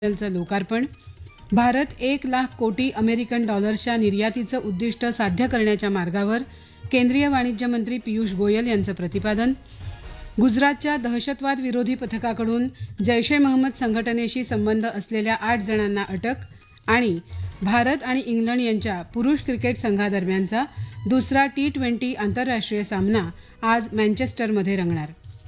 चं लोकार्पण. भारत 1,00,000 कोटी अमेरिकन डॉलर्सच्या निर्यातीचं उद्दिष्ट साध्य करण्याच्या मार्गावर, केंद्रीय वाणिज्य मंत्री पियुष गोयल यांचं प्रतिपादन. गुजरातच्या दहशतवाद विरोधी पथकाकडून जैश ए महम्मद संघटनेशी संबंध असलेल्या 8 जणांना अटक. आणि भारत आणि इंग्लंड यांच्या पुरुष क्रिकेट संघादरम्यानचा दुसरा T20 आंतरराष्ट्रीय सामना आज मँचेस्टरमध्ये रंगणार.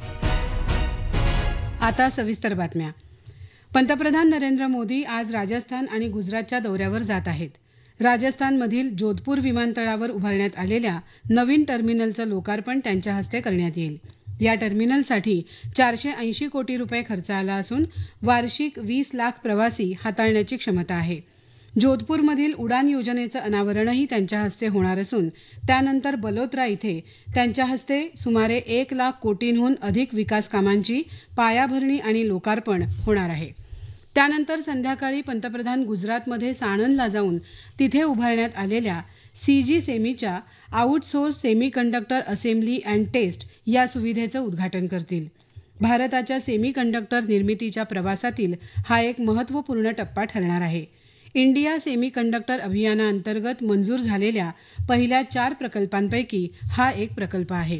आता सविस्तर बातम्या. पंतप्रधान नरेंद्र मोदी आज राजस्थान आणि गुजरातच्या दौऱ्यावर जात आहेत. राजस्थानमधील जोधपूर विमानतळावर उभारण्यात आलेल्या नवीन टर्मिनलचं लोकार्पण त्यांच्या हस्ते करण्यात येईल. या टर्मिनलसाठी 480 कोटी रुपये खर्च आला असून वार्षिक 20 लाख प्रवासी हाताळण्याची क्षमता आहे. जोधपूरमधील उडान योजनेचं अनावरणही त्यांच्या हस्ते होणार असून त्यानंतर बलोत्रा इथे त्यांच्या हस्ते सुमारे 1,00,000 कोटींहून अधिक विकास कामांची पायाभरणी आणि लोकार्पण होणार आहे. त्यानंतर संध्याकाळी पंतप्रधान गुजरातमध्ये साणंदला जाऊन तिथे उभारण्यात आलेल्या CG सेमीच्या outsource semiconductor assembly and taste या सुविधेचं उद्घाटन करतील. भारताच्या सेमीकंडक्टर निर्मितीच्या प्रवासातील हा एक महत्त्वपूर्ण टप्पा ठरणार आहे. इंडिया सेमीकंडक्टर अभियानाअंतर्गत मंजूर झालेल्या पहिल्या 4 प्रकल्पांपैकी हा एक प्रकल्प आहे.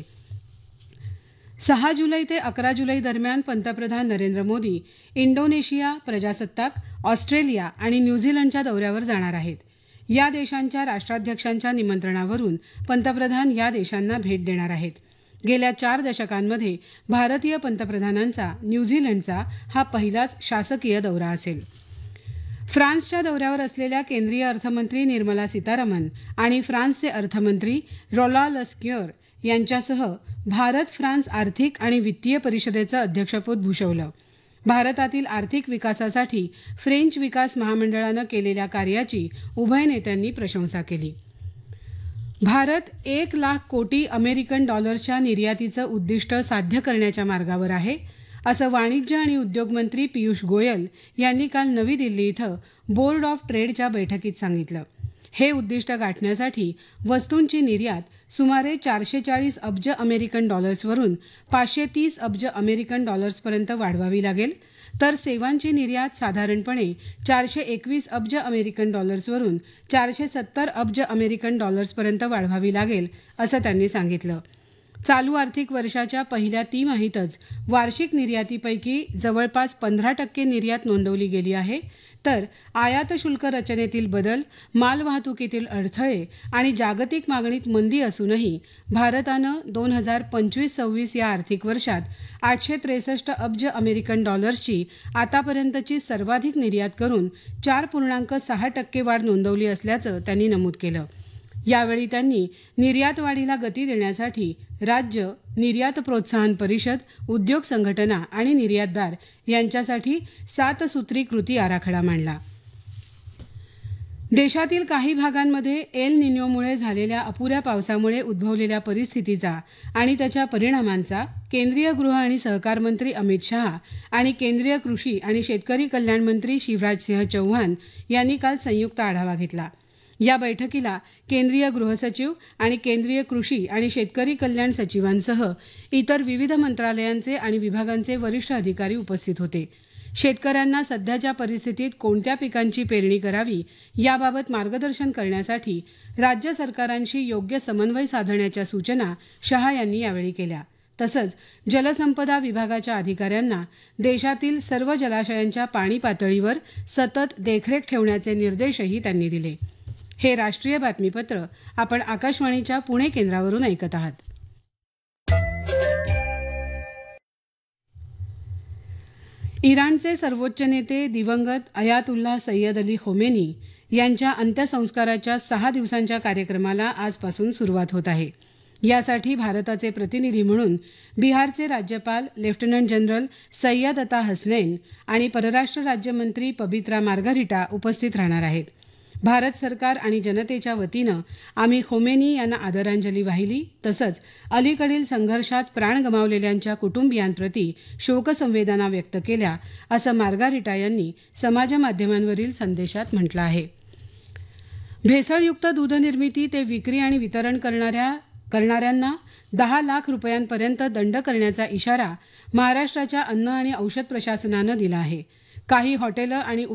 6 जुलै ते 11 जुलै दरम्यान पंतप्रधान नरेंद्र मोदी इंडोनेशिया, प्रजासत्ताक, ऑस्ट्रेलिया आणि न्यूझीलंडच्या दौऱ्यावर जाणार आहेत. या देशांच्या राष्ट्राध्यक्षांच्या निमंत्रणावरून पंतप्रधान या देशांना भेट देणार आहेत. गेल्या 4 दशकांमध्ये भारतीय पंतप्रधानांचा न्यूझीलंडचा हा पहिलाच शासकीय दौरा असेल. फ्रान्सच्या दौऱ्यावर असलेल्या केंद्रीय अर्थमंत्री निर्मला सीतारामन आणि फ्रान्सचे अर्थमंत्री रॉलांड लस्क्युर यांच्यासह भारत फ्रान्स आर्थिक आणि वित्तीय परिषदेचं अध्यक्षपद भूषवलं. भारतातील आर्थिक विकासासाठी फ्रेंच विकास महामंडळानं केलेल्या कार्याची उभय नेत्यांनी प्रशंसा केली. भारत 1,00,000 कोटी अमेरिकन डॉलर्सच्या निर्यातीचं उद्दिष्ट साध्य करण्याच्या मार्गावर आहे, असं वाणिज्य आणि उद्योग मंत्री पियुष गोयल यांनी काल नवी दिल्ली इथं बोर्ड ऑफ ट्रेडच्या बैठकीत सांगितलं. हे उद्दिष्ट गाठण्यासाठी वस्तूंची निर्यात सुमारे 440 अब्ज अमेरिकन डॉलर्सवरून 530 अब्ज अमेरिकन डॉलर्सपर्यंत वाढवावी लागेल, तर सेवांची निर्यात साधारणपणे 421 अब्ज अमेरिकन डॉलर्सवरून 470 अब्ज अमेरिकन डॉलर्सपर्यंत वाढवावी लागेल, असं त्यांनी सांगितलं. चालू आर्थिक वर्षाच्या पहिल्या तिमाहीतच वार्षिक निर्यातीपैकी जवळपास 15% निर्यात नोंदवली गेली आहे, तर आयात शुल्क रचनेतील बदल, मालवाहतुकीतील अडथळे आणि जागतिक मागणीत मंदी असूनही भारतानं 2025-26 या आर्थिक वर्षात 863 अब्ज अमेरिकन डॉलर्सची आतापर्यंतची सर्वाधिक निर्यात करून 4.6% वाढ नोंदवली असल्याचं त्यांनी नमूद केलं. यावेळी त्यांनी निर्यात वाढीला गती देण्यासाठी राज्य, निर्यात प्रोत्साहन परिषद, उद्योग संघटना आणि निर्यातदार यांच्यासाठी 7 सूत्री कृती आराखडा मांडला. देशातील काही भागांमध्ये एल निनोमुळे झालेल्या अपुऱ्या पावसामुळे उद्भवलेल्या परिस्थितीचा आणि त्याच्या परिणामांचा केंद्रीय गृह आणि सहकार मंत्री अमित शहा आणि केंद्रीय कृषी आणि शेतकरी कल्याण मंत्री शिवराज सिंह चौहान यांनी काल संयुक्त आढावा घेतला. या बैठकीला केंद्रीय गृहसचिव आणि केंद्रीय कृषी आणि शेतकरी कल्याण सचिवांसह इतर विविध मंत्रालयांचे आणि विभागांचे वरिष्ठ अधिकारी उपस्थित होते. शेतकऱ्यांना सध्याच्या परिस्थितीत कोणत्या पिकांची पेरणी करावी याबाबत मार्गदर्शन करण्यासाठी राज्य सरकारांशी योग्य समन्वय साधण्याच्या सूचना शहा यांनी यावेळी केल्या. तसंच जलसंपदा विभागाच्या अधिकाऱ्यांना देशातील सर्व जलाशयांच्या पाणी पातळीवर सतत देखरेख ठेवण्याचे निर्देशही त्यांनी दिले. हे राष्ट्रीय बातमीपत्र आपण आकाशवाणीच्या पुणे केंद्रावरून ऐकत आहात. इराणचे सर्वोच्च नेते दिवंगत अयातुल्ला सय्यद अली खोमेनी यांच्या अंत्यसंस्काराच्या 6 दिवसांच्या कार्यक्रमाला आजपासून सुरुवात होत आहे. यासाठी भारताचे प्रतिनिधी म्हणून बिहारचे राज्यपाल लेफ्टनंट जनरल सय्यद अता हसनैन आणि परराष्ट्र राज्यमंत्री पबित्रा मार्गारिटा उपस्थित राहणार आहेत. भारत सरकार आणि जनतेच्या वतीनं आम्ही खोमेनी यांना आदरांजली वाहिली, तसंच अलीकडील संघर्षात प्राण गमावलेल्यांच्या कुटुंबियांप्रती शोकसंवेदना व्यक्त केल्या, असं मार्गारिटा यांनी समाजमाध्यमांवरील संदेशात म्हटलं आहे. भेसळयुक्त दूध निर्मिती ते विक्री आणि वितरण करणाऱ्यांना 10 लाख रुपयांपर्यंत दंड करण्याचा इशारा महाराष्ट्राच्या अन्न आणि औषध प्रशासनानं दिला आहे. काही हॉटेलं आणि